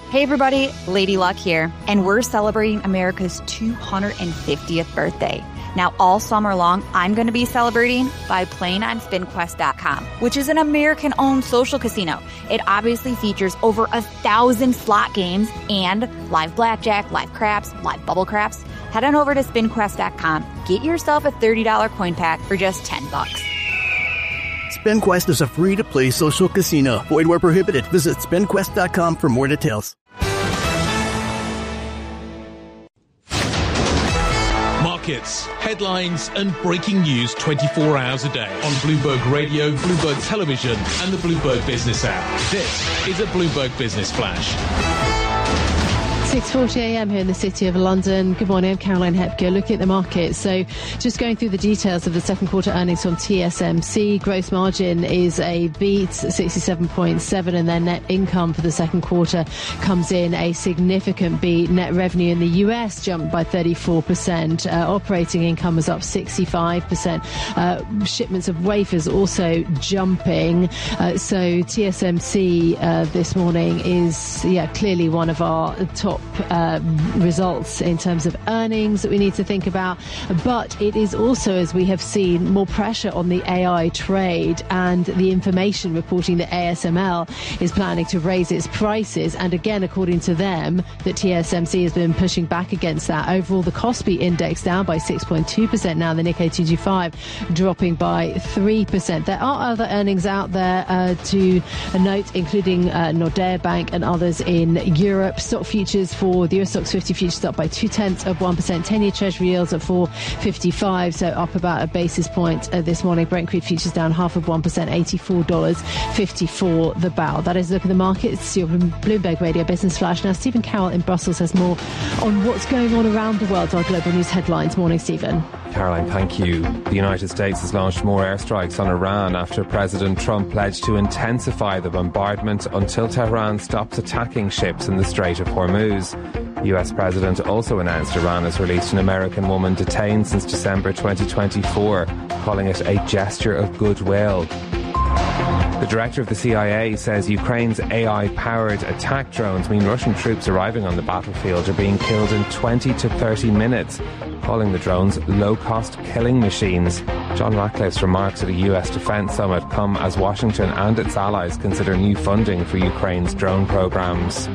Hey everybody, Lady Luck here, and we're celebrating America's 250th birthday. Now all summer long, I'm going to be celebrating by playing on SpinQuest.com, which is an American-owned social casino. It obviously features over 1,000 slot games and live blackjack, live craps, live bubble craps. Head on over to SpinQuest.com, get yourself a $30 coin pack for just $10. SpinQuest is a free-to-play social casino. Void where prohibited. Visit SpinQuest.com for more details. Markets, headlines and breaking news 24 hours a day on Bloomberg Radio, Bloomberg Television and the Bloomberg Business app. This is a Bloomberg Business Flash. 6:40 a.m. here in the City of London. Good morning, I'm Caroline Hepker. Looking at the market. So just going through the details of the second quarter earnings from TSMC. Gross margin is a beat, 67.7, and their net income for the second quarter comes in a significant beat. Net revenue in the US jumped by 34%. Operating income was up 65%. Shipments of wafers also jumping. So TSMC this morning is clearly one of our top results in terms of earnings that we need to think about, but it is also, as we have seen, more pressure on the AI trade, and the information reporting that ASML is planning to raise its prices, and again, according to them, that TSMC has been pushing back against that. Overall, the Kospi index down by 6.2% now, the Nikkei 225 dropping by 3%. There are other earnings out there to note, including Nordea Bank and others in Europe. Stock futures for the Eurostoxx 50 futures up by 0.2%. 10-year Treasury yields at 4.55, so up about a basis point this morning. Brent crude futures down 0.5%, $84.54 the barrel. That is a look at the markets. Your Bloomberg Radio Business Flash. Now, Stephen Carroll in Brussels has more on what's going on around the world. Our global news headlines. Morning, Stephen. Caroline, thank you. The United States has launched more airstrikes on Iran after President Trump pledged to intensify the bombardment until Tehran stops attacking ships in the Strait of Hormuz. The US President also announced Iran has released an American woman detained since December 2024, calling it a gesture of goodwill. The director of the CIA says Ukraine's AI-powered attack drones mean Russian troops arriving on the battlefield are being killed in 20 to 30 minutes, calling the drones low-cost killing machines. John Ratcliffe's remarks at a US defence summit come as Washington and its allies consider new funding for Ukraine's drone programmes.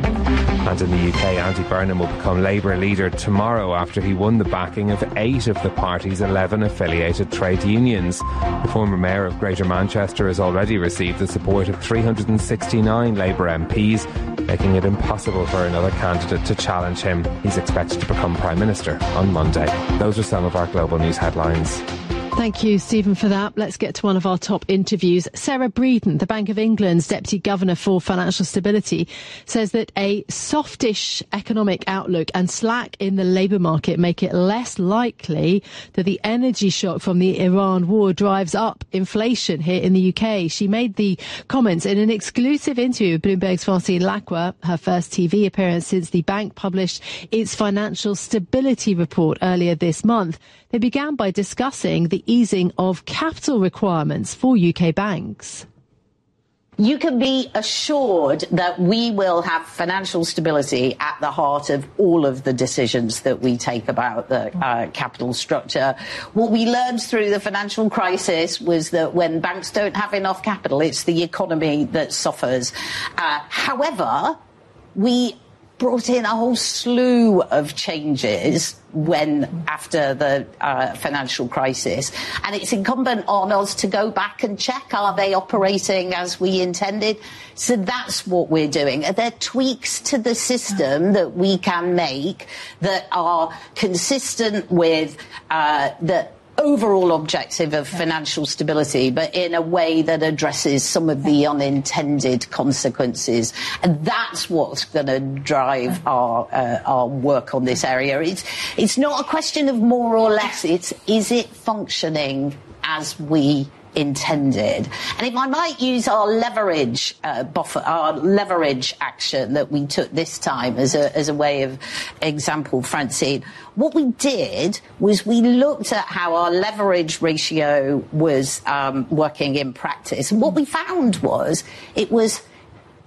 And in the UK, Andy Burnham will become Labour leader tomorrow after he won the backing of 8 of the party's 11 affiliated trade unions. The former mayor of Greater Manchester has already received the support of 369 Labour MPs, making it impossible for another candidate to challenge him. He's expected to become Prime Minister on Monday. Those are some of our global news headlines. Thank you, Stephen, for that. Let's get to one of our top interviews. Sarah Breeden, the Bank of England's Deputy Governor for Financial Stability, says that a softish economic outlook and slack in the labour market make it less likely that the energy shock from the Iran war drives up inflation here in the UK. She made the comments in an exclusive interview with Bloomberg's Francine Lacqua, her first TV appearance since the bank published its financial stability report earlier this month. They began by discussing the easing of capital requirements for UK banks. You can be assured that we will have financial stability at the heart of all of the decisions that we take about the capital structure. What we learned through the financial crisis was that when banks don't have enough capital, it's the economy that suffers. However, we brought in a whole slew of changes after the financial crisis, and it's incumbent on us to go back and check, are they operating as we intended? So that's what we're doing. Are there tweaks to the system that we can make that are consistent with the overall objective of financial stability, but in a way that addresses some of the unintended consequences? And that's what's going to drive our work on this area. It's not a question of more or less. Is it functioning as we intended? And if I might use our leverage buffer, our leverage action that we took this time as a way of example, Francine, what we did was we looked at how our leverage ratio was working in practice. And what we found was it was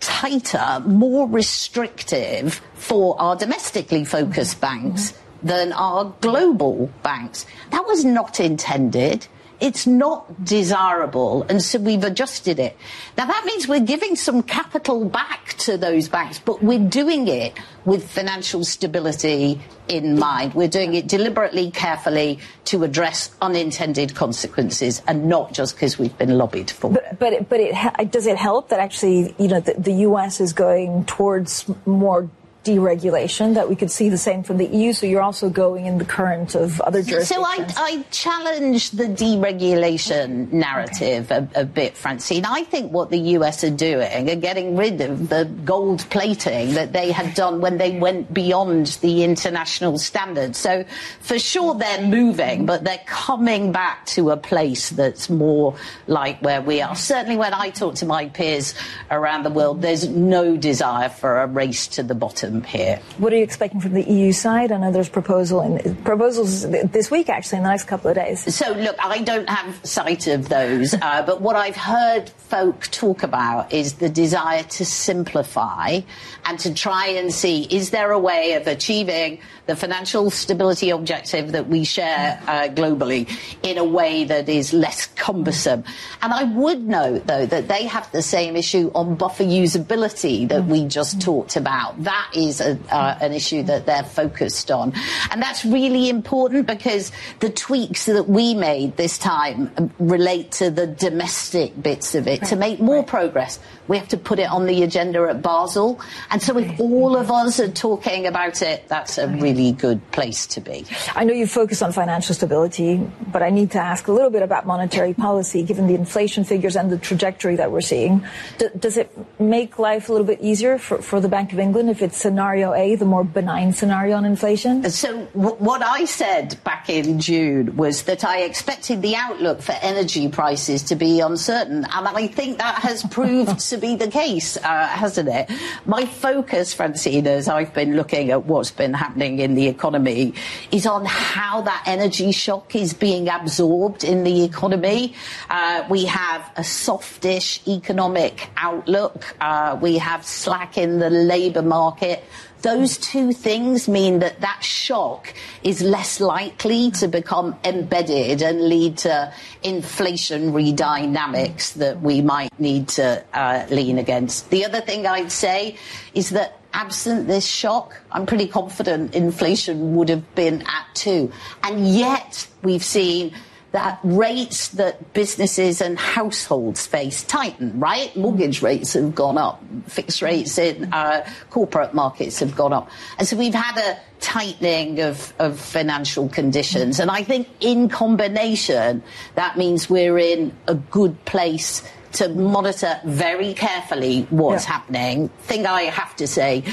tighter, more restrictive for our domestically focused banks than our global banks. That was not intended. It's not desirable, and so we've adjusted it. Now, that means we're giving some capital back to those banks, but we're doing it with financial stability in mind. We're doing it deliberately, carefully, to address unintended consequences, and not just because we've been lobbied for it. But does it help that actually, the U.S. is going towards more deregulation, that we could see the same from the EU, so you're also going in the current of other jurisdictions? So I challenge the deregulation narrative a bit, Francine. I think what the US are doing are getting rid of the gold plating that they had done when they went beyond the international standards. So for sure they're moving, but they're coming back to a place that's more like where we are. Certainly when I talk to my peers around the world, there's no desire for a race to the bottom here. What are you expecting from the EU side? I know there's proposals this week, actually, in the next couple of days. So, look, I don't have sight of those, but what I've heard folk talk about is the desire to simplify and to try and see, is there a way of achieving the financial stability objective that we share globally in a way that is less cumbersome? And I would note, though, that they have the same issue on buffer usability that we just talked about. That is an issue that they're focused on. And that's really important because the tweaks that we made this time relate to the domestic bits of it. Right. To make more progress, we have to put it on the agenda at Basel. And so if all of us are talking about it, that's a really good place to be. I know you focus on financial stability, but I need to ask a little bit about monetary policy, given the inflation figures and the trajectory that we're seeing. Does it make life a little bit easier for the Bank of England if it's scenario A, the more benign scenario on inflation? So what I said back in June was that I expected the outlook for energy prices to be uncertain, and I think that has proved to be the case, hasn't it? My focus, Francine, as I've been looking at what's been happening in the economy, is on how that energy shock is being absorbed in the economy. We have a softish economic outlook. We have slack in the labour market. Those two things mean that shock is less likely to become embedded and lead to inflationary dynamics that we might need to lean against. The other thing I'd say is that absent this shock, I'm pretty confident inflation would have been at 2. And yet we've seen that rates that businesses and households face tighten, right? Mortgage rates have gone up. Fixed rates in corporate markets have gone up. And so we've had a tightening of financial conditions. And I think in combination, that means we're in a good place to monitor very carefully what's happening. Thing I have to say,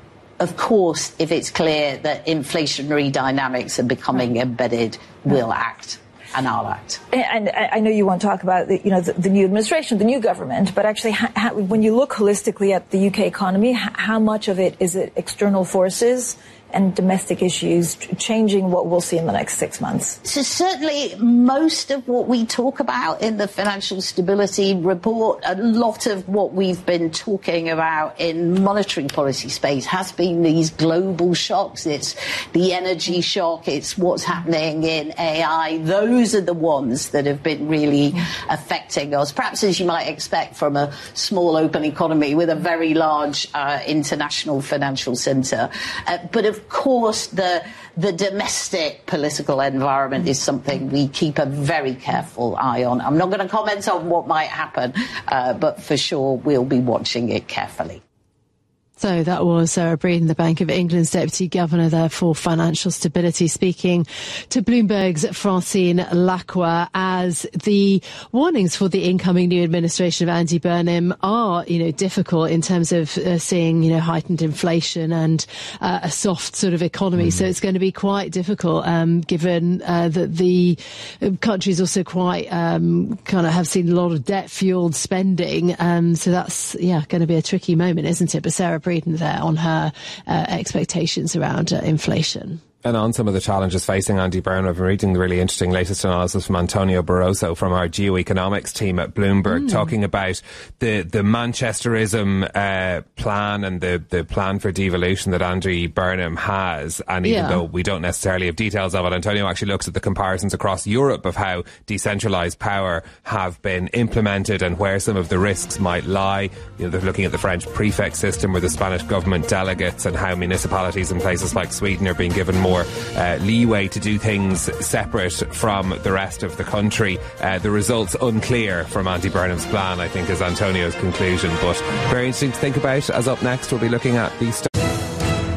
of course, if it's clear that inflationary dynamics are becoming embedded, we'll act. And I'll act. And I know you want to talk about the new administration, the new government, but actually when you look holistically at the UK economy, how much of it is it external forces and domestic issues changing what we'll see in the next 6 months? So certainly most of what we talk about in the financial stability report, a lot of what we've been talking about in monetary policy space has been these global shocks. It's the energy shock. It's what's happening in AI. Those are the ones that have been really affecting us, perhaps as you might expect from a small open economy with a very large international financial centre. But of course, the domestic political environment is something we keep a very careful eye on. I'm not going to comment on what might happen, but for sure we'll be watching it carefully. So that was Sarah Breeden, the Bank of England's Deputy Governor there for Financial Stability, speaking to Bloomberg's Francine Lacqua, as the warnings for the incoming new administration of Andy Burnham are, difficult in terms of seeing, heightened inflation and a soft sort of economy. So it's going to be quite difficult, given that the country is also quite kind of have seen a lot of debt-fueled spending. So that's, going to be a tricky moment, isn't it? But Sarah Breeden there on her expectations around inflation. And on some of the challenges facing Andy Burnham, I've been reading the really interesting latest analysis from Antonio Barroso from our geoeconomics team at Bloomberg, talking about the Manchesterism plan and the plan for devolution that Andy Burnham has. And even though we don't necessarily have details of it, Antonio actually looks at the comparisons across Europe of how decentralised power have been implemented and where some of the risks might lie. You know, they're looking at the French prefect system or the Spanish government delegates, and how municipalities in places like Sweden are being given more leeway to do things separate from the rest of the country. The results unclear from Andy Burnham's plan, I think, is Antonio's conclusion, but very interesting to think about. As up next, we'll be looking at the